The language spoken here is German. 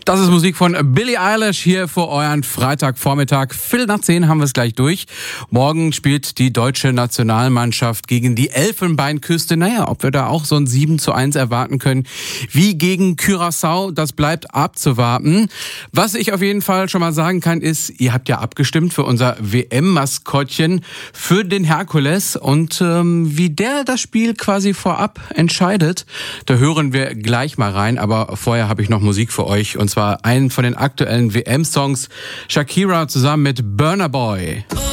Das ist Musik von Billie Eilish hier für euren Freitagvormittag. 9:45 haben wir es gleich durch. Morgen spielt die deutsche Nationalmannschaft gegen die Elfenbeinküste. Naja, ob wir da auch so ein 7:1 erwarten können wie gegen Curaçao, das bleibt abzuwarten. Was ich auf jeden Fall schon mal sagen kann, ist, ihr habt ja abgestimmt für unser WM-Maskottchen, für den Herkules. Und wie der das Spiel quasi vorab entscheidet, da hören wir gleich mal rein. Aber vorher habe ich noch Musik für euch. Und zwar einen von den aktuellen WM-Songs. Shakira zusammen mit Burna Boy.